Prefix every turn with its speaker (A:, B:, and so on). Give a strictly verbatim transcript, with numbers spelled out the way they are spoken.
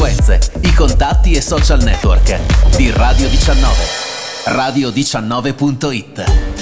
A: frequenze, i contatti e social network di Radio diciannove. radio diciannove punto it.